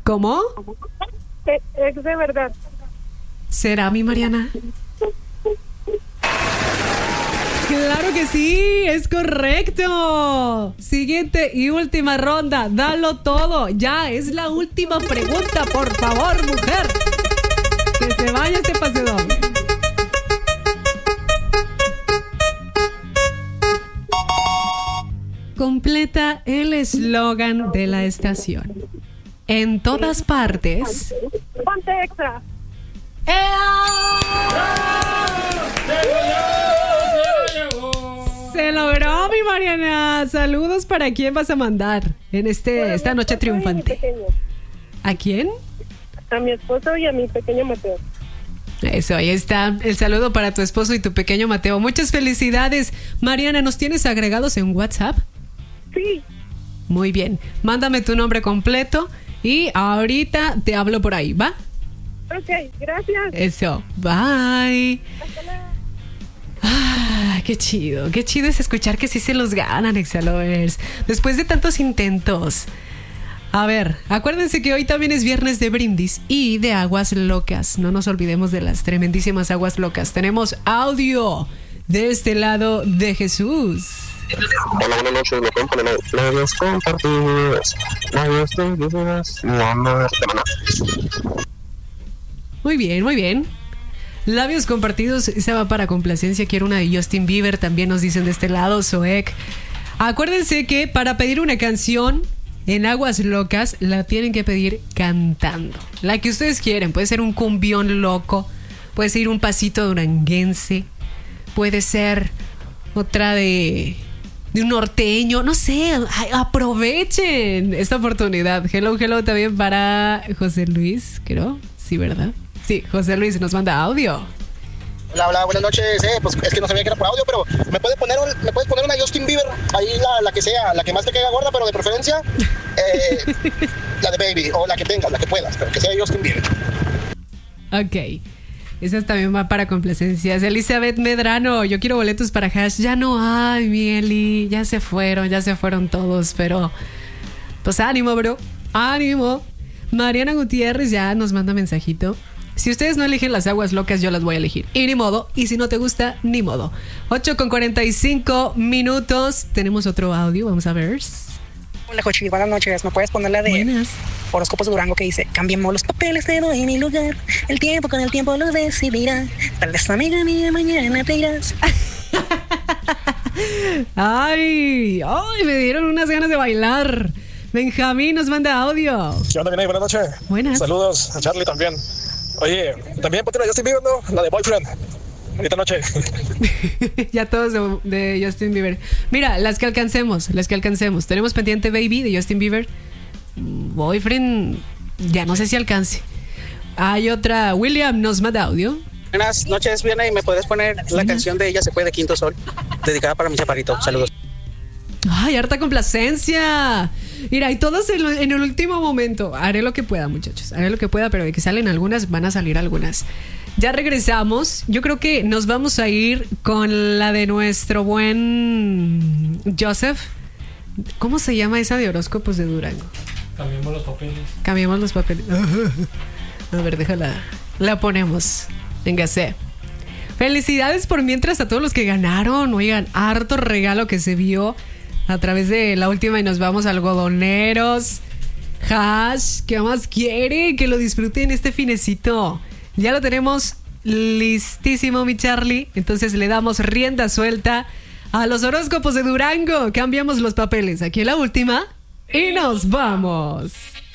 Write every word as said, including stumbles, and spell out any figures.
¿Cómo? Ex de verdad. ¿Será mi Mariana? Claro que sí, es correcto. Siguiente y última ronda, dalo todo. Ya es la última pregunta, por favor, mujer. Que se vaya este pase doble. Completa el eslogan de la estación. En todas partes. Ponte extra. Se logró, mi Mariana. Saludos. ¿Para quién vas a mandar en este esta noche triunfante? ¿A quién? A mi esposo y a mi pequeño Mateo. Eso, ahí está el saludo para tu esposo y tu pequeño Mateo. Muchas felicidades. Mariana, ¿nos tienes agregados en WhatsApp? Sí. Muy bien. Mándame tu nombre completo y ahorita te hablo por ahí, ¿va? Ok, gracias. Eso, bye. Hasta luego. Ah, qué chido, qué chido es escuchar que sí se los ganan, Exalovers. Después de tantos intentos. A ver, acuérdense que hoy también es viernes de brindis y de aguas locas. No nos olvidemos de las tremendísimas aguas locas. Tenemos audio de este lado de Jesús. Hola, buenas noches, me pueden poner labios compartidos, labios compartidos, no, no, no. Muy bien, muy bien. Labios compartidos, esa va para complacencia. Quiero una de Justin Bieber, también nos dicen de este lado, Soek. Acuérdense que para pedir una canción en Aguas Locas, la tienen que pedir cantando. La que ustedes quieren, puede ser un cumbión loco, puede ser un pasito duranguense, puede ser otra de... de un norteño, no sé. Ay, aprovechen esta oportunidad. Hello, hello también para José Luis, creo. Sí, ¿verdad? Sí, José Luis nos manda audio. Hola, hola, buenas noches. Eh, pues es que no sabía que era por audio, pero me puedes poner, un, me puedes poner una Justin Bieber, ahí la, la que sea, la que más te caiga gorda, pero de preferencia eh, la de Baby, o la que tengas, la que puedas, pero que sea Justin Bieber. Ok. Esa también va para complacencias. Elizabeth Medrano, yo quiero boletos para Hash. Ya no hay, Mieli. Ya se fueron, ya se fueron todos. Pero, pues ánimo, bro. Ánimo. Mariana Gutiérrez ya nos manda mensajito. Si ustedes no eligen las aguas locas, yo las voy a elegir. Y ni modo. Y si no te gusta, ni modo. ocho con cuarenta y cinco minutos. Tenemos otro audio. Vamos a ver. Hola, Jochi, buenas noches. ¿Me puedes poner la de Buenas. Horóscopos de Durango que dice: cambiemos los papeles, te doy mi lugar, el tiempo con el tiempo lo decidirá, tal vez amiga mía mañana te irás? Ay, ay, me dieron unas ganas de bailar. Benjamín nos manda audio. ¿Qué onda, Vinay? Buenas noches. Buenas. Saludos a Charlie también. Oye, también ponte la Justin Bieber, ¿no? La de Boyfriend. Bonita noche. Ya todos de, de Justin Bieber. Mira, las que alcancemos, las que alcancemos. Tenemos pendiente Baby de Justin Bieber. Boyfriend, ya no sé si alcance. Hay otra, William nos manda audio. Buenas noches, Viana, y me puedes poner la Buenas. canción de Ella se puede de Quinto Sol, dedicada para mi chaparrito. Saludos. Ay, harta complacencia. Mira, y todos en, lo- en el último momento. Haré lo que pueda, muchachos. Haré lo que pueda, pero de que salen algunas, van a salir algunas. Ya regresamos. Yo creo que nos vamos a ir con la de nuestro buen Joseph. ¿Cómo se llama esa de horóscopos de Durango? Cambiemos los papeles. Cambiamos los papeles. A ver, déjala. La ponemos. Véngase. Felicidades por mientras a todos los que ganaron. Oigan, harto regalo que se vio a través de la última y nos vamos algodoneros. Hash, ¿qué más quiere? Que lo disfruten este finecito. Ya lo tenemos listísimo, mi Charlie. Entonces le damos rienda suelta a los horóscopos de Durango. Cambiamos los papeles. Aquí en la última y nos vamos.